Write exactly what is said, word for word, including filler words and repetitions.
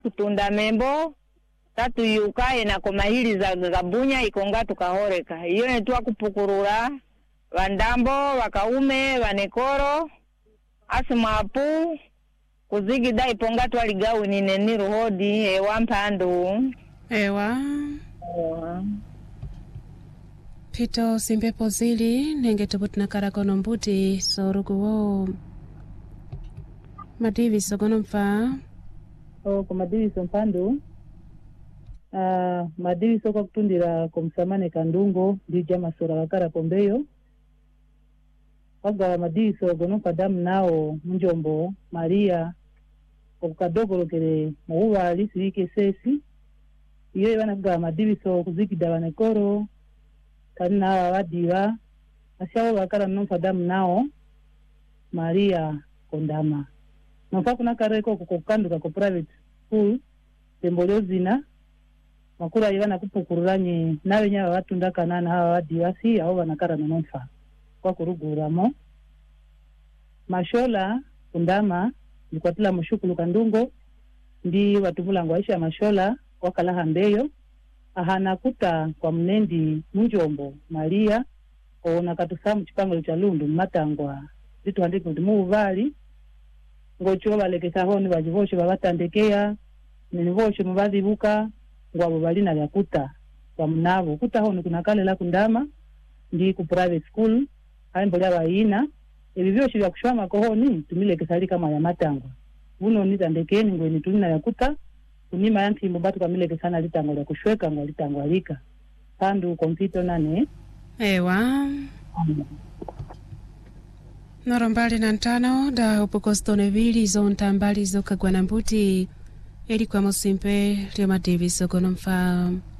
kutunda membo tatu yukaye na komahili za gabunya ikonga tukahoreka iyo netua kupukurura vandambo wakaume vanekoro asmapu kuzigida iponga twaligau nine ruhodi ewa mpandu ewa ewa Pito simpepo zili nenge tuputna karakono mbuti soruguwo madivi sogono mfa o ko madivi sompandu ah uh, madivi soko kutundira komsamane kandungo ndija masora wakara kombeyo waga madivi sogono padamu nao Njombo Maria okukadogolokere muwali sirike sesi iyo banaga madivi so kuzikida banekoro kana wadiwa ashawo wakara no padamu nao Maria Kondama nofa kuna kareko kukokanduka ko private school tembolozina makura yibana kupukururanye nawe nya batunda kanana hawa wadiwasi aho banakara no nfa kwa kuruguramo mashola Kondama nikwatila mushukulu kandungo ndi watuvulangwa Aisha mashola wakala hambeyo ahana kuta kwa mnendi Njombo Maria ona katusamu chipangalo cha lundu matangwa zitu handiko ndi muvali ngocho balekesa honi bajivoshe babatandekea ninivoshe mubadhibuka ngwabo balina yakuta kwa mnavo kuta honi kuna kale la Kundama ndi ku private school aimbo ya baina ebivyoshi bya kushwama kohoni tumilekesa kama ya matangwa buno nitandekeni ngweni tulina yakuta kunima yanti mbatu kamilekesa na litango ya kushweka ngwa litango alika pandu kompito nane ewa um. Norombali na ntano da upokostone vili zontambali zokagwana mbuti eli kwa musimpe Rema Davis ogono mfa